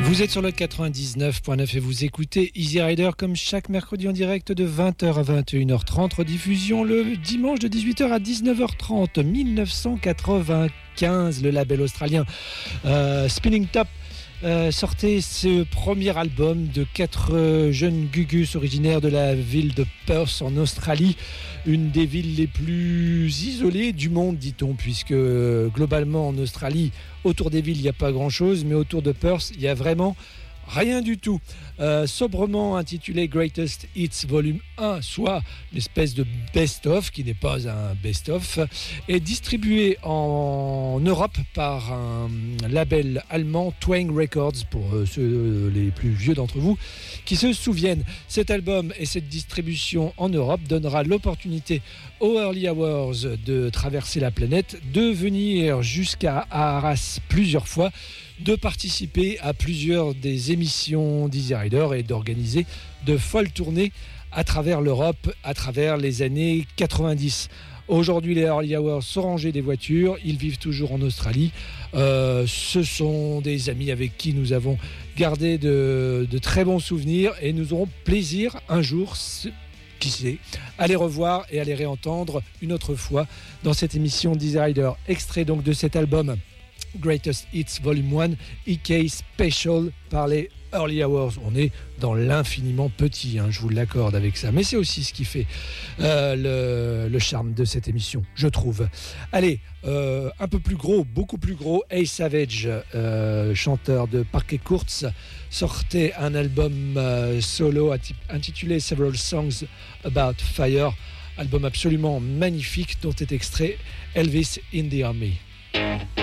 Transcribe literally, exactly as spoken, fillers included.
Vous êtes sur le quatre-vingt-dix-neuf point neuf et vous écoutez Easy Rider comme chaque mercredi en direct de vingt heures à vingt et une heures trente, rediffusion le dimanche de dix-huit heures à dix-neuf heures trente. dix-neuf cent quatre-vingt-quinze, le label australien euh, Spinning Top euh, sortait ce premier album de quatre euh, jeunes gugus originaires de la ville de Perth en Australie, une des villes les plus isolées du monde, dit-on, puisque euh, globalement en Australie, autour des villes, il n'y a pas grand-chose, mais autour de Perth, il y a vraiment rien du tout. Euh, sobrement intitulé Greatest Hits Volume un, soit une espèce de best-of, qui n'est pas un best-of, est distribué en Europe par un label allemand, Twang Records, pour ceux les plus vieux d'entre vous qui se souviennent. Cet album et cette distribution en Europe donnera l'opportunité aux Early Hours de traverser la planète, de venir jusqu'à Arras plusieurs fois, de participer à plusieurs des émissions d'Easy Rider et d'organiser de folles tournées à travers l'Europe, à travers les années quatre-vingt-dix. Aujourd'hui, les Early Hours sont rangés des voitures, ils vivent toujours en Australie. Euh, ce sont des amis avec qui nous avons gardé de, de très bons souvenirs et nous aurons plaisir un jour, qui sait, à les revoir et à les réentendre une autre fois dans cette émission d'Easy Rider. Extrait donc de cet album Greatest Hits Volume un, E K Special par les Early Hours. On est dans l'infiniment petit, hein, je vous l'accorde avec ça, mais c'est aussi ce qui fait euh, le, le charme de cette émission, je trouve. Allez, euh, un peu plus gros, beaucoup plus gros, Ace Savage, euh, chanteur de Parquet Courts, sortait un album euh, solo intitulé Several Songs About Fire, album absolument magnifique dont est extrait Elvis in the Army.